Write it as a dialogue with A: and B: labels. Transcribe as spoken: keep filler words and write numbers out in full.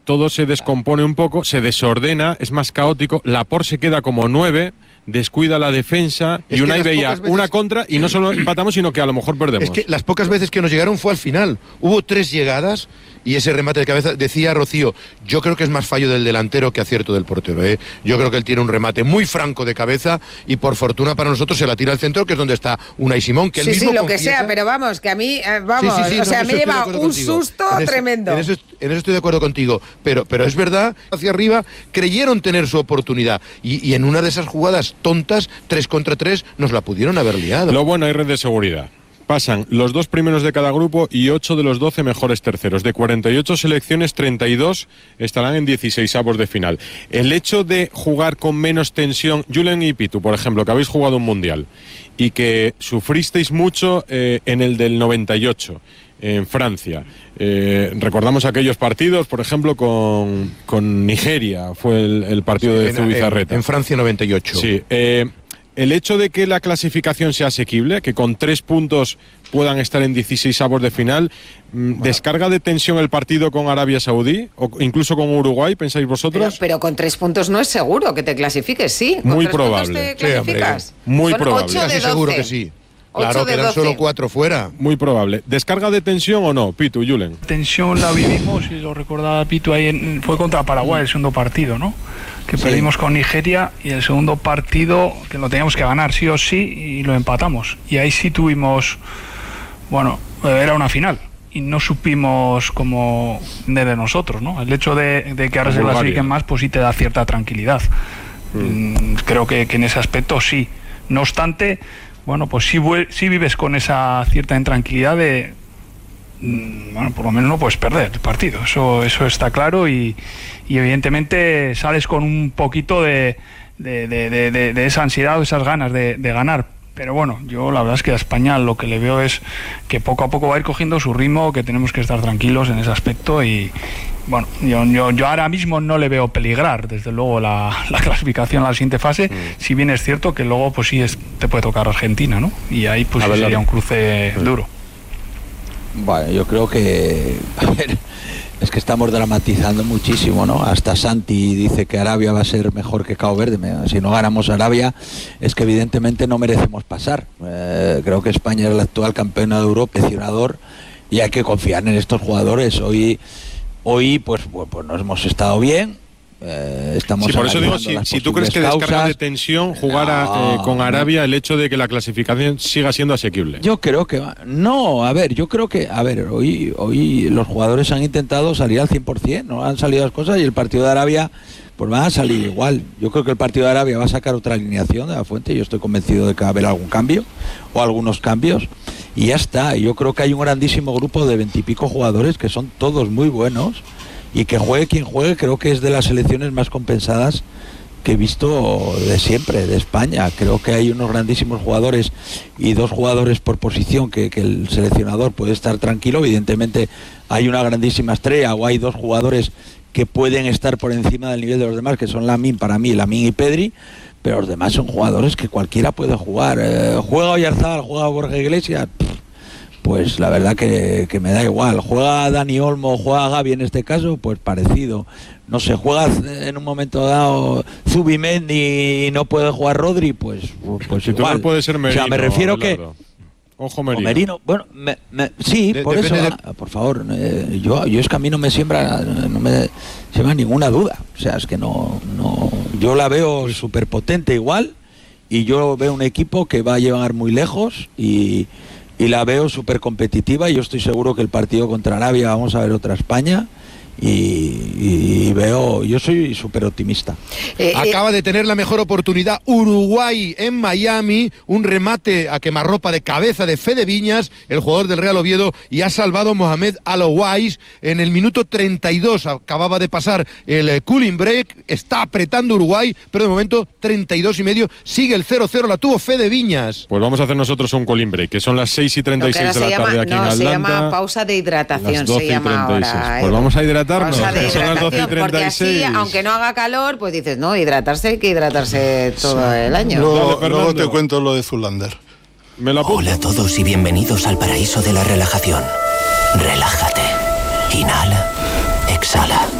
A: todo se descompone un poco, se desordena, es más caótico. Laporte se queda como nueve, descuida la defensa es y Unai veía veces... una contra y no solo empatamos, sino que a lo mejor perdemos.
B: Es que las pocas veces que nos llegaron fue al final. Hubo tres llegadas y ese remate de cabeza, decía Rocío, yo creo que es más fallo del delantero que acierto del portero. ¿eh? Yo creo que él tiene un remate muy franco de cabeza y por fortuna para nosotros se la tira al centro, que es donde está Unai Simón, que él
C: sí,
B: mismo
C: sí, lo
B: confiesa...
C: que sea, pero vamos, que a mí, eh, vamos, sí, sí, sí, o no, sea, me lleva un contigo. susto
B: en eso,
C: tremendo.
B: En eso, en eso estoy de acuerdo contigo, pero, pero es verdad, hacia arriba creyeron tener su oportunidad y, y en una de esas jugadas tontas, tres contra tres, nos la pudieron haber liado.
A: Lo bueno, hay red de seguridad. Pasan los dos primeros de cada grupo y ocho de los doce mejores terceros. De cuarenta y ocho selecciones, treinta y dos estarán en dieciseisavos de final. El hecho de jugar con menos tensión, Julen y Pitu, por ejemplo, que habéis jugado un mundial y que sufristeis mucho eh, en el del noventa y ocho, en Francia. Eh, recordamos aquellos partidos, por ejemplo, con, con Nigeria, fue el, el partido
B: sí,
A: de Zubizarreta.
B: En, en Francia noventa y ocho.
A: Sí. Eh, El hecho de que la clasificación sea asequible, que con tres puntos puedan estar en dieciseisavos de final, bueno. ¿descarga de tensión el partido con Arabia Saudí o incluso con Uruguay, pensáis vosotros?
C: Pero, pero con tres puntos no es seguro que te clasifiques, ¿sí? ¿Con
A: Muy
C: tres
A: probable.
C: Te clasificas?
A: Sí, Muy
C: Son
A: probable.
C: ocho de doce.
B: Seguro que sí. Claro, que eran solo cuatro fuera.
A: Muy probable. ¿Descarga de tensión o no, Pitu, Julen?
D: Tensión la vivimos, y lo recordaba Pitu, ahí en, fue contra Paraguay el segundo partido, ¿no? Que sí. Perdimos con Nigeria y el segundo partido que lo teníamos que ganar sí o sí y lo empatamos. Y ahí sí tuvimos, bueno, era una final y no supimos cómo de nosotros, ¿no? El hecho de, de que ahora se clasifiquen más, pues sí te da cierta tranquilidad. Mm. Creo que, que en ese aspecto sí. No obstante, bueno, pues sí, sí vives con esa cierta intranquilidad de, bueno, por lo menos no puedes perder el partido, eso, eso está claro y, y evidentemente sales con un poquito de, de, de, de, de esa ansiedad o esas ganas de, de ganar. Pero bueno, yo la verdad es que a España lo que le veo es que poco a poco va a ir cogiendo su ritmo, que tenemos que estar tranquilos en ese aspecto y bueno, yo, yo, yo ahora mismo no le veo peligrar, desde luego, la, la clasificación a la siguiente fase, mm. si bien es cierto que luego pues sí es, te puede tocar Argentina, ¿no? Y ahí pues sí sería un cruce mm. duro.
E: Bueno, yo creo que, a ver, es que estamos dramatizando muchísimo, ¿no? Hasta Santi dice que Arabia va a ser mejor que Cabo Verde. Si no ganamos Arabia, es que evidentemente no merecemos pasar. Eh, creo que España es la actual campeona de Europa, seleccionador, y hay que confiar en estos jugadores. Hoy, hoy pues, pues, pues nos hemos estado bien. Eh, estamos
A: sí, por eso digo, si, si tú crees que causas, descarga de tensión jugar no, eh, con Arabia no. el hecho de que la clasificación siga siendo asequible.
E: Yo creo que no, a ver, yo creo que a ver, hoy hoy los jugadores han intentado salir al cien por ciento, no han salido las cosas y el partido de Arabia pues van a salir igual. Yo creo que el partido de Arabia va a sacar otra alineación de la Fuente, yo estoy convencido de que va a haber algún cambio o algunos cambios y ya está. Yo creo que hay un grandísimo grupo de veintipico jugadores que son todos muy buenos. Y que juegue quien juegue, creo que es de las selecciones más compensadas que he visto de siempre, de España. Creo que hay unos grandísimos jugadores y dos jugadores por posición que, que el seleccionador puede estar tranquilo. Evidentemente hay una grandísima estrella o hay dos jugadores que pueden estar por encima del nivel de los demás, que son Lamine para mí, Lamine y Pedri, pero los demás son jugadores que cualquiera puede jugar. Eh, ¿Juega Oyarzabal, juega Borja Iglesias? Pff, pues la verdad que, que me da igual. ¿Juega Dani Olmo, juega Gavi en este caso? Pues parecido. No sé, ¿juega en un momento dado Zubimendi y no puede jugar Rodri? Pues, pues
A: si
E: igual.
A: Tú no puede ser Merino,
E: o sea, me refiero
A: Abelardo.
E: que...
A: Ojo Merino.
E: Merino. Bueno, me, me, sí, de, por eso, de... por favor, eh, yo, yo es que a mí no me siembra, no me siembra ninguna duda. O sea, es que no, no, yo la veo súper potente igual y yo veo un equipo que va a llegar muy lejos y... y la veo súper competitiva y yo estoy seguro que el partido contra Arabia vamos a ver otra España y, y veo, yo soy súper optimista.
B: Eh, Acaba eh, de tener la mejor oportunidad Uruguay en Miami, un remate a quemarropa de cabeza de Fede Viñas, el jugador del Real Oviedo, y ha salvado Mohamed Alouais en el minuto treinta y dos, acababa de pasar el eh, cooling break, está apretando Uruguay, pero de momento treinta y dos y medio, sigue el cero cero, la tuvo Fede Viñas.
A: Pues vamos a hacer nosotros un cooling break, que son las seis y treinta y seis de la
C: llama,
A: tarde aquí
C: no,
A: en Atlanta.
C: Se llama pausa de hidratación, se llama ahora.
A: Pues vamos a hidratarnos.
C: Pausa de
A: son las doce y treinta y seis.
C: Porque así, aunque no haga calor, pues dices, no, hidratarse hay que hidratarse todo sí. el año.
F: Luego, Dale, luego te cuento lo de Zulander.
A: ¿Me la
G: Hola a todos y bienvenidos al paraíso de la relajación. Relájate. Inhala. Exhala.